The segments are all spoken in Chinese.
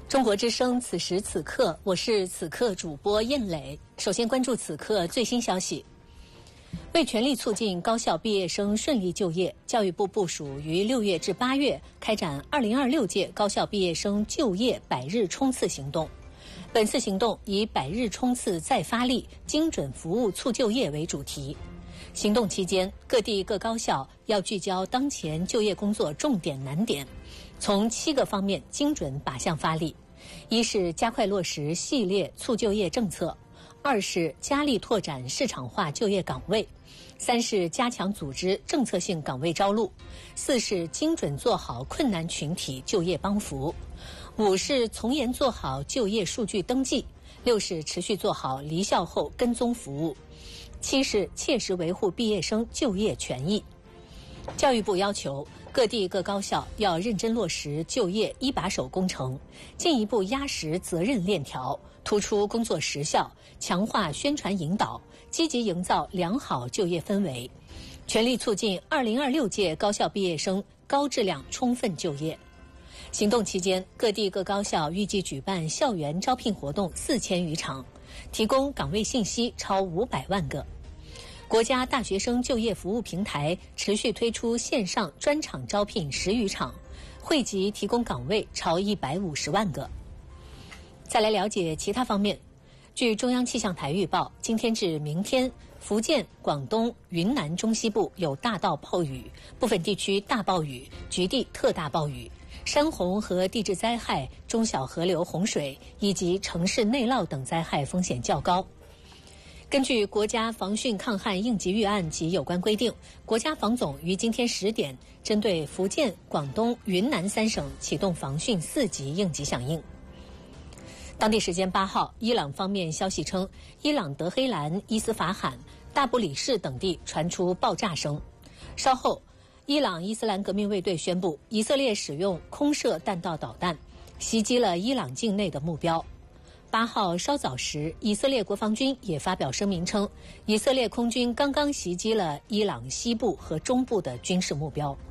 中国之声，此时此刻，我是此刻主播燕磊。首先关注此刻最新消息。为全力促进高校毕业生顺利就业，教育部部署于6月至8月开展2026届高校毕业生就业100日冲刺行动。本次行动以100日冲刺再发力、精准服务促就业为主题。行动期间，各地各高校要聚焦当前就业工作重点难点，从7个方面精准靶向发力：一是加快落实系列促就业政策；2是加力拓展市场化就业岗位；3是加强组织政策性岗位招录；4是精准做好困难群体就业帮扶；5是从严做好就业数据登记；6是持续做好离校后跟踪服务；7是切实维护毕业生就业权益。教育部要求各地各高校要认真落实就业一把手工程，进一步压实责任链条，突出工作实效，强化宣传引导，积极营造良好就业氛围，全力促进2026届高校毕业生高质量充分就业。行动期间，各地各高校预计举办校园招聘活动4000余场，提供岗位信息超500万个。国家大学生就业服务平台持续推出线上专场招聘10余场，惠及提供岗位超150万个。再来了解其他方面。据中央气象台预报，今天至明天，福建、广东、云南中西部有大到暴雨，部分地区大暴雨，局地特大暴雨，山洪和地质灾害、中小河流洪水以及城市内涝等灾害风险较高。根据国家防汛抗旱应急预案及有关规定，国家防总于今天10点针对福建、广东、云南3省启动防汛4级应急响应。当地时间8号，伊朗方面消息称，伊朗德黑兰、伊斯法罕、大不里士等地传出爆炸声。稍后，伊朗伊斯兰革命卫队宣布，以色列使用空射弹道导弹袭击了伊朗境内的目标。8号稍早时，以色列国防军也发表声明称，以色列空军刚刚袭击了伊朗西部和中部的军事目标。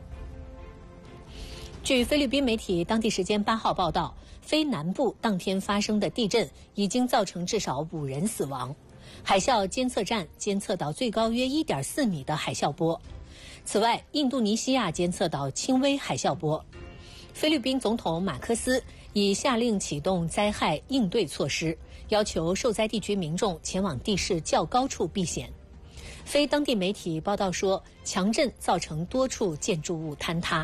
据菲律宾媒体当地时间8号报道，菲南部当天发生的地震已经造成至少5人死亡，海啸监测站监测到最高约 1.4 米的海啸波。此外，印度尼西亚监测到轻微海啸波。菲律宾总统马科斯已下令启动灾害应对措施，要求受灾地区民众前往地势较高处避险。非当地媒体报道说，强震造成多处建筑物坍塌。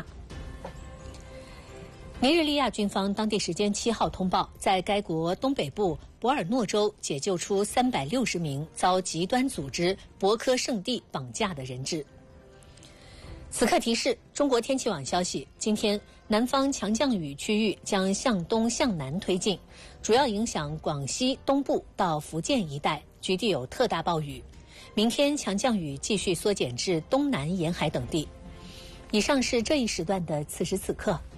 尼日利亚军方当地时间7号通报，在该国东北部博尔诺州解救出360名遭极端组织博科圣地绑架的人质。此刻提示：中国天气网消息，今天南方强降雨区域将向东向南推进，主要影响广西东部到福建一带，局地有特大暴雨。明天强降雨继续缩减至东南沿海等地。以上是这一时段的此时此刻。